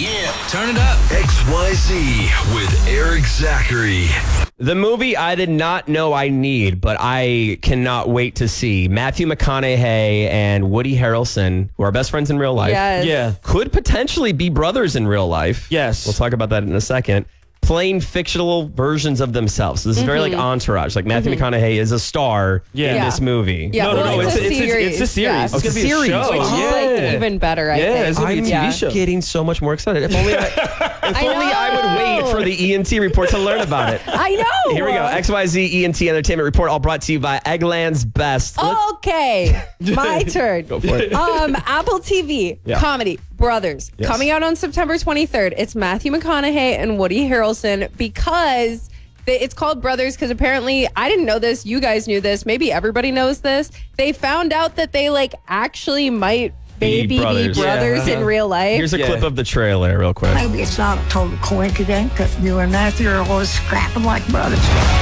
Yeah, turn it up. XYZ with Eric Zachary. The movie I did not know I need, but I cannot wait to see. Matthew McConaughey and Woody Harrelson, who are best friends in real life. Yes. Yeah. Could potentially be brothers in real life. Yes. We'll talk about that in a second. Playing fictional versions of themselves. This is very like Entourage. Like Matthew McConaughey is a star in Yeah. this movie. Yeah, No, well, it's a series. Yeah. It's Oh, gonna it's a be series. show. Which is like even better, I think. it's gonna be a TV I'm show. getting so much more excited. If only I would wait for the ENT report to learn about it. I know. Here we go. XYZ ENT Entertainment Report, all brought to you by Eggland's Best. Okay, my turn. Go for it. Apple TV Yeah. comedy Brothers Yes. coming out on September 23rd. It's Matthew McConaughey and Woody Harrelson because it's called Brothers because apparently I didn't know this. You guys knew this. Maybe everybody knows this. They found out that they like actually might maybe be brothers. brothers in real life. Here's a Yeah. clip of the trailer real quick. Maybe it's not a total coincidence that you and Matthew are always scrapping like brothers.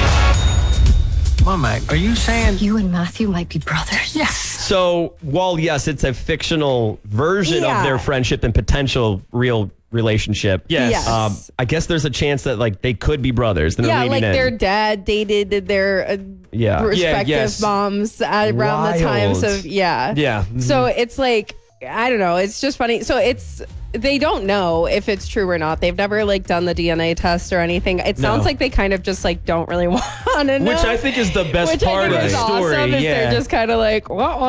Mom, are you saying You and Matthew might be brothers? Yes. So, while yes, it's a fictional version Yeah. of their friendship and potential real relationship. Yes. Yes. I guess there's a chance that like they could be brothers. They're Yeah, leaning like in. their dad dated their Yeah. respective yes. moms around the times Wild. of yeah. Yeah. So it's like I don't know. It's just funny. So they don't know if it's true or not. They've never like done the DNA test or anything. It sounds No. like they kind of just like don't really want to know. Which I think is the best Which I part think of is the story. awesome. Is yeah. they're just kind of like what.